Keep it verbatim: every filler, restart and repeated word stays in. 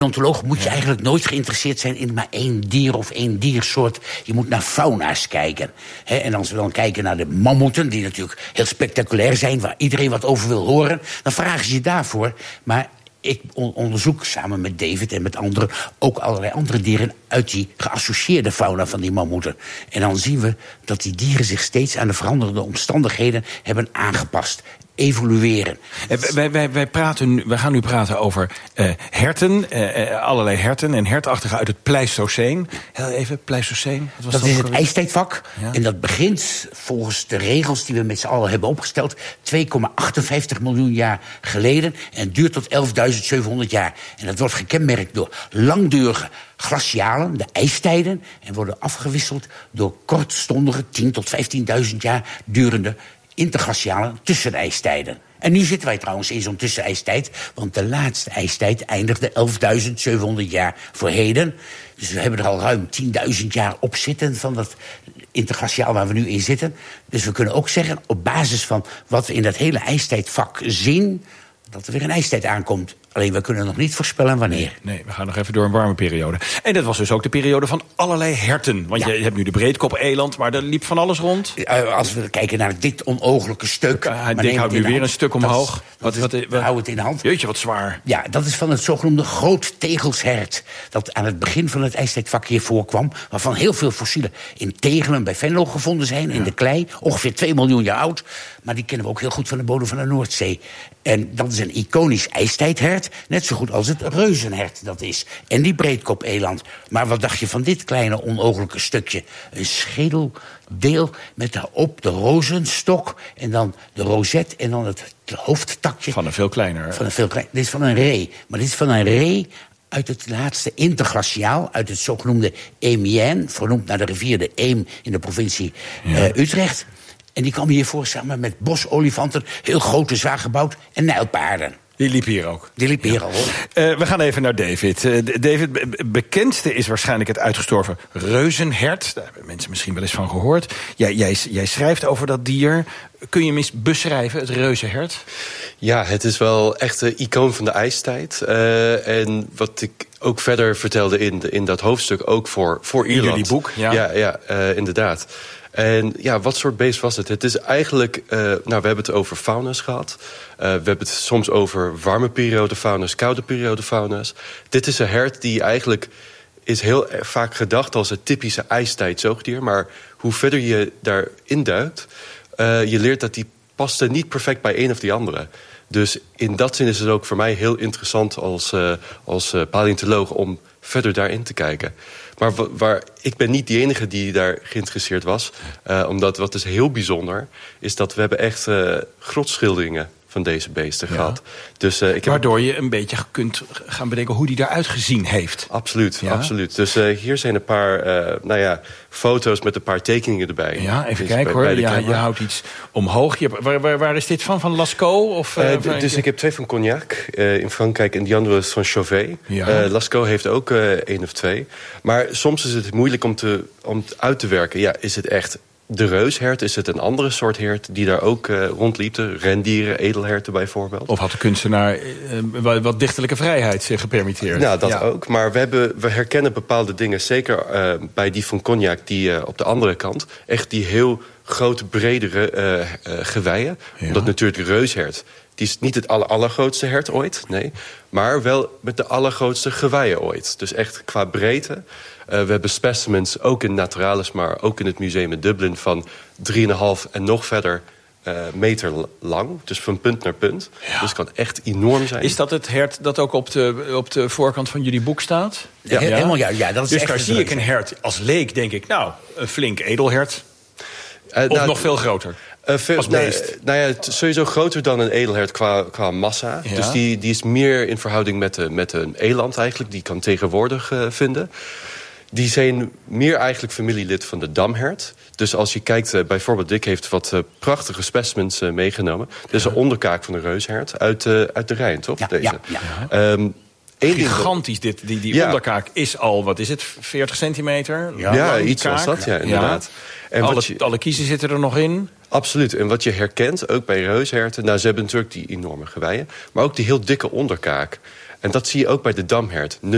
Ontoloog moet je eigenlijk nooit geïnteresseerd zijn in maar één dier of één diersoort. Je moet naar fauna's kijken. He, en als we dan kijken naar de mammoeten, die natuurlijk heel spectaculair zijn, waar iedereen wat over wil horen, dan vragen ze je daarvoor. Maar ik onderzoek samen met David en met anderen ook allerlei andere dieren uit die geassocieerde fauna van die mammoeten. En dan zien we dat die dieren zich steeds aan de veranderende omstandigheden hebben aangepast. Evolueren. Wij, wij, wij, praten, wij gaan nu praten over uh, herten, uh, allerlei herten en hertachtigen uit het Pleistoceen. Heel even, Pleistoceen. Dat, dat is het ijstijdvak. Ja. En dat begint volgens de regels die we met z'n allen hebben opgesteld twee komma achtenvijftig miljoen jaar geleden en duurt tot elfduizend zevenhonderd jaar. En dat wordt gekenmerkt door langdurige glacialen, de ijstijden, en worden afgewisseld door kortstondige tien tot vijftienduizend jaar durende interglaciale tussenijstijden. En nu zitten wij trouwens in zo'n tussenijstijd, want de laatste ijstijd eindigde elfduizend zevenhonderd jaar voor heden. Dus we hebben er al ruim tienduizend jaar op zitten van dat interglaciaal waar we nu in zitten. Dus we kunnen ook zeggen, op basis van wat we in dat hele ijstijdvak zien, dat er weer een ijstijd aankomt. Alleen we kunnen nog niet voorspellen wanneer. Nee, nee, we gaan nog even door een warme periode. En dat was dus ook de periode van allerlei herten. Want ja. je hebt nu de breedkop-eland, maar er liep van alles rond. Uh, als we kijken naar dit onooglijke stuk. Uh, Dick houdt nu weer hand. een stuk omhoog. Is, wat, wat, wat, wat, hou het in de hand. Jeetje, wat zwaar. Ja, dat is van het zogenoemde groottegelshert. Dat aan het begin van het ijstijdvak hier voorkwam. Waarvan heel veel fossielen in Tegelen bij Venlo gevonden zijn. Ja. In de klei. Ongeveer twee miljoen jaar oud. Maar die kennen we ook heel goed van de bodem van de Noordzee. En dat is een iconisch ijstijdhert. Net zo goed als het reuzenhert dat is. En die breedkop-eland. Maar wat dacht je van dit kleine onooglijke stukje? Een schedeldeel met daarop de rozenstok. En dan de rozet en dan het hoofdtakje. Van een veel kleiner. Van een veel kleiner. Dit is van een ree. Maar dit is van een ree uit het laatste interglaciaal. Uit het zogenoemde Eemien. Vernoemd naar de rivier de Eem in de provincie ja. uh, Utrecht. En die kwam hiervoor samen met bosolifanten. Heel grote, zwaar gebouwd. En nijlpaarden. Die liep hier ook. Die liep hier ja. al, hoor. Uh, we gaan even naar David. Uh, David, be- bekendste is waarschijnlijk het uitgestorven reuzenhert. Daar hebben mensen misschien wel eens van gehoord. Jij, jij, jij schrijft over dat dier. Kun je hem eens beschrijven, het reuzenhert? Ja, het is wel echt een icoon van de ijstijd. Uh, en wat ik ook verder vertelde in, de, in dat hoofdstuk, ook voor, voor Ierland. In jullie boek, ja. Ja, ja uh, inderdaad. En ja, wat soort beest was het? Het is eigenlijk, uh, nou, we hebben het over fauna's gehad. Uh, we hebben het soms over warme periode fauna's, koude periode fauna's. Dit is een hert die eigenlijk is heel vaak gedacht als het typische ijstijdzoogdier. Maar hoe verder je daarin duikt, uh, je leert dat die paste niet perfect bij een of die andere. Dus in dat zin is het ook voor mij heel interessant als, uh, als uh, paleontoloog om verder daarin te kijken. Maar waar, waar, ik ben niet de enige die daar geïnteresseerd was. Uh, omdat wat is heel bijzonder is dat we hebben echt uh, grotschilderingen van deze beesten ja. gehad. Dus, uh, ik heb... Waardoor je een beetje kunt gaan bedenken hoe die eruit gezien heeft. Absoluut, ja? absoluut. Dus uh, hier zijn een paar uh, nou ja, foto's met een paar tekeningen erbij. Ja, even dus kijken hoor. Ja, je houdt iets omhoog. Je, waar, waar, waar is dit van? Van Lascaux? Of, uh, uh, d- dus ik heb twee van Cognac uh, in Frankrijk en die andere is van Chauvet. Ja. Uh, Lascaux heeft ook uh, één of twee. Maar soms is het moeilijk om, te, om het uit te werken. Ja, is het echt de reushert? Is het een andere soort hert die daar ook uh, rondliep? Rendieren, edelherten bijvoorbeeld. Of had de kunstenaar uh, wat dichterlijke vrijheid zich gepermitteerd? Nou, dat ja. ook. Maar we, hebben, we herkennen bepaalde dingen. Zeker uh, bij die van Cognac, die uh, op de andere kant. Echt die heel grote, bredere uh, uh, geweien. Ja. Omdat natuurlijk de reushert, die is niet het aller, allergrootste hert ooit. Nee. Maar wel met de allergrootste geweien ooit. Dus echt qua breedte. Uh, we hebben specimens, ook in Naturalis, maar ook in het museum in Dublin, van drieënhalf en nog verder uh, meter lang. Dus van punt naar punt. Ja. Dus het kan echt enorm zijn. Is dat het hert dat ook op de, op de voorkant van jullie boek staat? Ja, ja. helemaal ja. ja dat is dus echt daar zie ik een hert als leek, denk ik, nou, een flink edelhert. Uh, of nou, nog veel groter? Uh, veel, als beest? Nou, nou ja, het is sowieso groter dan een edelhert qua, qua massa. Ja. Dus die, die is meer in verhouding met, de, met een eland eigenlijk. Die kan tegenwoordig uh, vinden. Die zijn meer eigenlijk familielid van de damhert. Dus als je kijkt, uh, bijvoorbeeld Dick heeft wat uh, prachtige specimens uh, meegenomen. Dit is ja. een onderkaak van een reushert uit, uh, uit de Rijn, toch? Ja, Deze. ja, ja. Um, Gigantisch, dit, die, die ja. onderkaak is al, wat is het, veertig centimeter? Ja, ja iets als dat, ja, inderdaad. Ja. En alle, wat je, alle kiezen zitten er nog in? Absoluut. En wat je herkent, ook bij reusherten, nou, ze hebben natuurlijk die enorme geweien, maar ook die heel dikke onderkaak. En dat zie je ook bij de damhert.